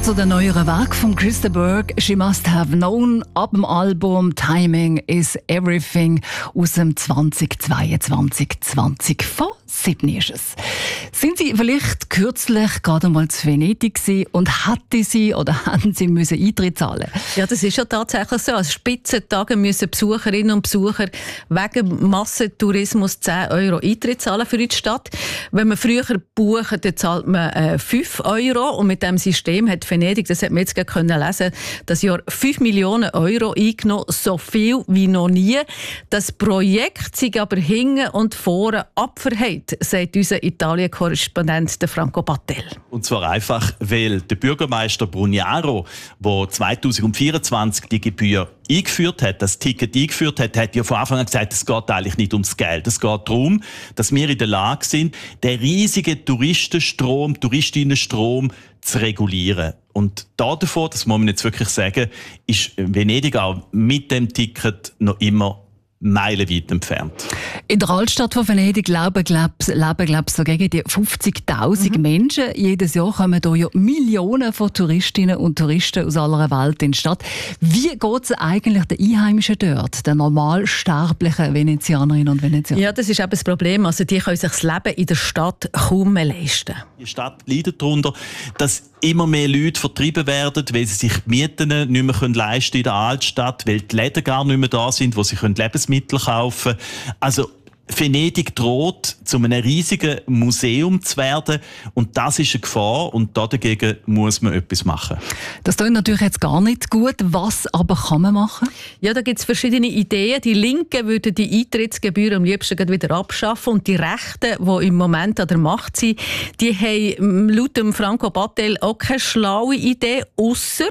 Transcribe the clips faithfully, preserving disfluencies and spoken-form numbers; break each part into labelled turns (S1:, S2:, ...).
S1: zu den neueren Werk von Chris de Burgh, «She Must Have Known», ab dem Album «Timing is Everything» aus dem zweitausendzweiundzwanzig zwanzig von sieben ist es. Sind Sie vielleicht kürzlich gerade mal zu Venedig gewesen und hätten Sie oder hätten Sie müssen Eintritt zahlen?
S2: Ja, das ist ja tatsächlich so. An Spitzentage müssen Besucherinnen und Besucher wegen Massentourismus zehn Euro Eintritt zahlen für die Stadt. Wenn man früher bucht, dann zahlt man äh, fünf Euro. Und mit diesem System hat Venedig, das hat man jetzt gerade lesen, das Jahr fünf Millionen Euro eingenommen, so viel wie noch nie. Das Projekt sei aber hinten und vorne abverheilt, sagt unser Italien-Korrespondent Franco Battel.
S3: Und zwar einfach, weil der Bürgermeister Brugnaro, der zweitausendvierundzwanzig die Gebühr eingeführt hat, das Ticket eingeführt hat, hat ja von Anfang an gesagt, es geht eigentlich nicht ums Geld. Es geht darum, dass wir in der Lage sind, den riesigen Touristenstrom, Touristinnenstrom zu regulieren. Und davon, das muss man jetzt wirklich sagen, ist Venedig auch mit dem Ticket noch immer meilenweit entfernt.
S1: In der Altstadt von Venedig leben, glaube ich, so gegen die fünfzigtausend mhm. Menschen. Jedes Jahr kommen hier ja Millionen von Touristinnen und Touristen aus aller Welt in die Stadt. Wie geht es eigentlich den Einheimischen dort, den normalsterblichen Venezianerinnen und Venezianern?
S2: Ja, das ist eben das Problem. Also die können sich das Leben in der Stadt kaum mehr leisten.
S3: Die Stadt leidet darunter, dass immer mehr Leute vertrieben werden, weil sie sich die Mieten nicht mehr leisten in der Altstadt, weil die Läden gar nicht mehr da sind, wo sie Lebensmittel kaufen können. Also Venedig droht, zu einem riesigen Museum zu werden. Und das ist eine Gefahr. Und dagegen muss man etwas machen.
S1: Das klingt natürlich jetzt gar nicht gut. Was aber kann man machen?
S2: Ja, da gibt es verschiedene Ideen. Die Linken würden die Eintrittsgebühren am liebsten wieder abschaffen. Und die Rechten, die im Moment an der Macht sind, die haben laut dem Franco Battel auch keine schlaue Idee, ausser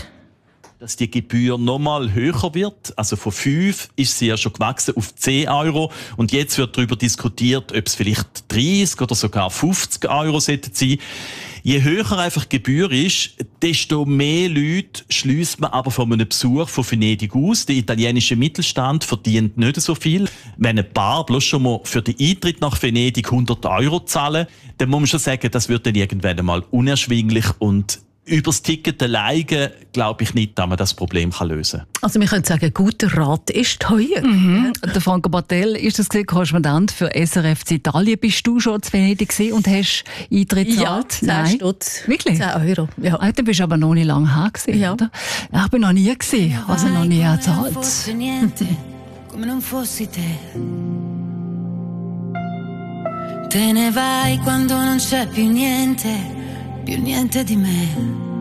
S3: dass die Gebühr noch mal höher wird. Also von fünf ist sie ja schon gewachsen auf zehn Euro. Und jetzt wird darüber diskutiert, ob es vielleicht dreißig oder sogar fünfzig Euro sein sollten. Je höher einfach die Gebühr ist, desto mehr Leute schliesst man aber von einem Besuch von Venedig aus. Der italienische Mittelstand verdient nicht so viel. Wenn ein Paar bloß schon mal für den Eintritt nach Venedig hundert Euro zahlen, dann muss man schon sagen, das wird dann irgendwann einmal unerschwinglich. Und über das Ticket alleine glaube ich nicht, dass man das Problem lösen kann.
S2: Also wir können sagen, guter Rat ist teuer.
S1: Mhm. Der Franco Battel ist das Korrespondent für S R F Italien. Bist du schon zu Venedig und hast Eintritt gezahlt?
S2: Ja, zehn Stutz.
S1: Wirklich?
S2: zehn Euro. Ja.
S1: Ah, du bist aber noch nicht lange her gewesen,
S2: ja.
S1: oder? Ich bin noch nie gewesen, also noch nie gezahlt.
S4: Come non fossi te. Te ne vai quando non c'è più niente, più niente di me.